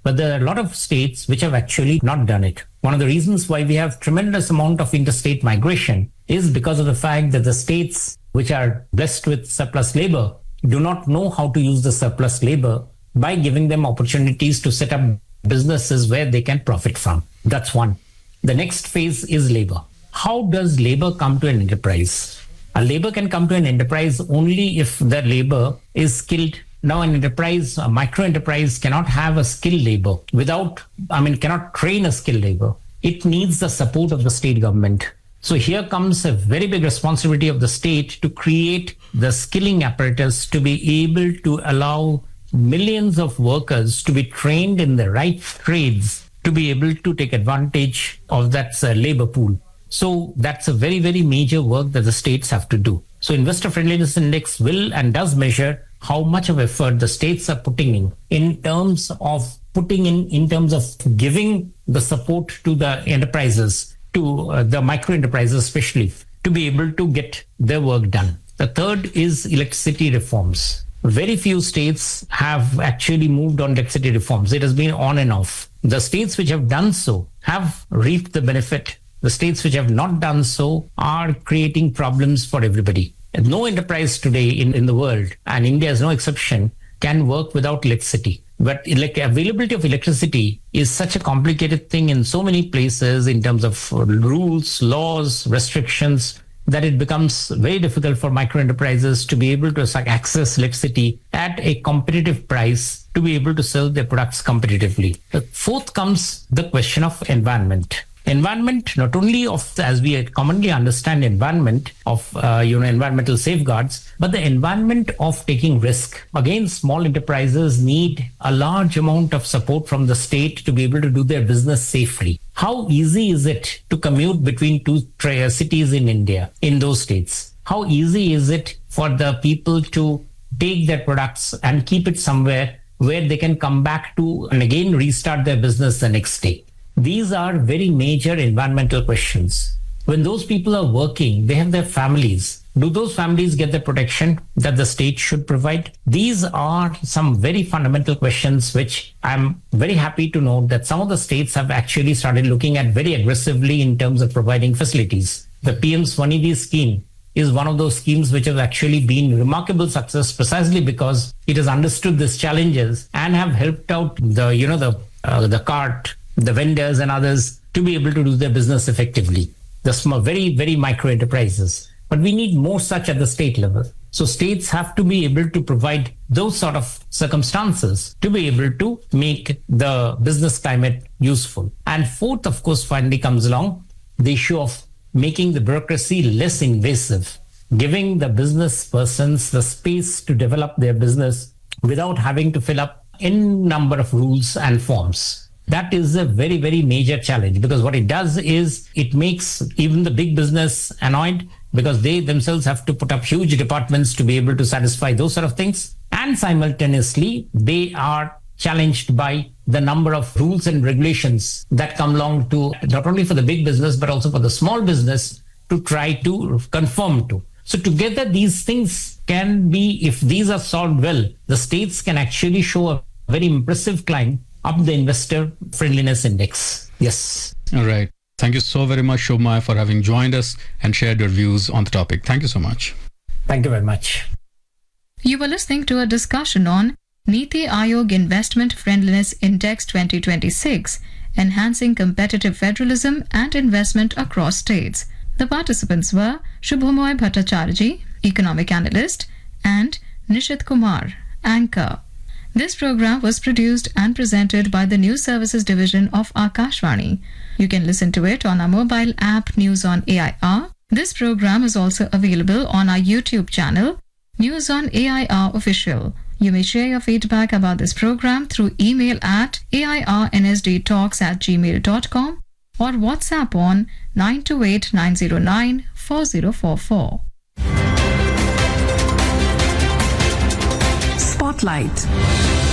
But there are a lot of states which have actually not done it. One of the reasons why we have tremendous amount of interstate migration is because of the fact that the states which are blessed with surplus labor do not know how to use the surplus labor by giving them opportunities to set up businesses where they can profit from. That's one. The next phase is labor. How does labor come to an enterprise? A labor can come to an enterprise only if the labor is skilled. Now, an enterprise, a micro enterprise cannot have a skilled labor cannot train a skilled labor. It needs the support of the state government. So here comes a very big responsibility of the state to create the skilling apparatus to be able to allow millions of workers to be trained in the right trades to be able to take advantage of that labor pool. So that's a very, very major work that the states have to do. So Investor Friendliness Index will and does measure how much of effort the states are putting in terms of giving the support to the enterprises, to the micro enterprises especially, to be able to get their work done. The third is electricity reforms. Very few states have actually moved on electricity reforms. It has been on and off. The states which have done so have reaped the benefit. The states which have not done so are creating problems for everybody. No enterprise today in the world, and India is no exception, can work without electricity. But availability of electricity is such a complicated thing in so many places in terms of rules, laws, restrictions, that it becomes very difficult for micro enterprises to be able to access electricity at a competitive price to be able to sell their products competitively. The fourth comes the question of environment. Environment, not only of, as we commonly understand, environment of environmental safeguards, but the environment of taking risk. Again, small enterprises need a large amount of support from the state to be able to do their business safely. How easy is it to commute between two cities in India, in those states? How easy is it for the people to take their products and keep it somewhere where they can come back to and again restart their business the next day? These are very major environmental questions. When those people are working, they have their families. Do those families get the protection that the state should provide? These are some very fundamental questions which I'm very happy to note that some of the states have actually started looking at very aggressively in terms of providing facilities. The PM Swanidhi scheme is one of those schemes which has actually been remarkable success precisely because it has understood these challenges and have helped out the cart, the vendors and others to be able to do their business effectively. The small, very, very micro enterprises. But we need more such at the state level. So states have to be able to provide those sort of circumstances to be able to make the business climate useful. And fourth, of course, finally comes along the issue of making the bureaucracy less invasive, giving the business persons the space to develop their business without having to fill up n number of rules and forms. That is a very, very major challenge because what it does is it makes even the big business annoyed because they themselves have to put up huge departments to be able to satisfy those sort of things. And simultaneously, they are challenged by the number of rules and regulations that come along to not only for the big business, but also for the small business to try to conform to. So together, these things can be, if these are solved well, the states can actually show a very impressive climb up the Investor Friendliness Index. Yes. All right. Thank you so very much, Shobhmaya, for having joined us and shared your views on the topic. Thank you so much. Thank you very much. You were listening to a discussion on Niti Aayog Investment Friendliness Index 2026, Enhancing Competitive Federalism and Investment Across States. The participants were Shubhamoy Bhattacharjee, Economic Analyst, and Nishit Kumar, Anchor. This program was produced and presented by the News Services Division of Akashvani. You can listen to it on our mobile app News on AIR. This program is also available on our YouTube channel, News on AIR Official. You may share your feedback about this program through email at airnsdtalks@gmail.com or WhatsApp on 928-909-4044. Spotlight.